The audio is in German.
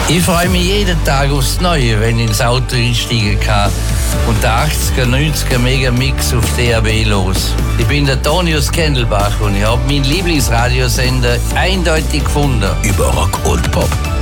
Ich freue mich jeden Tag aufs Neue, wenn ich ins Auto einsteigen kann und der 80er, 90er Megamix auf DAB los. Ich bin der Tonius Kendelbach und ich habe meinen Lieblingsradiosender eindeutig gefunden. Über Rock und Pop.